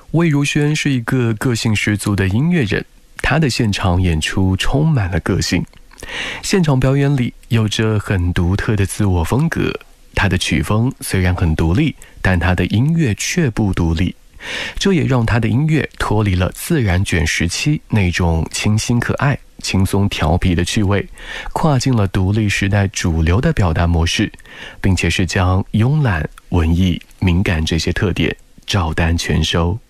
魏如萱是一个个性十足的音乐人，她的现场演出充满了个性，现场表演里有着很独特的自我风格。她的曲风虽然很独立，但她的音乐却不独立，这也让她的音乐脱离了自然卷时期那种清新可爱、轻松调皮的趣味，跨进了独立时代主流的表达模式，并且是将慵懒、文艺、敏感这些特点照单全收。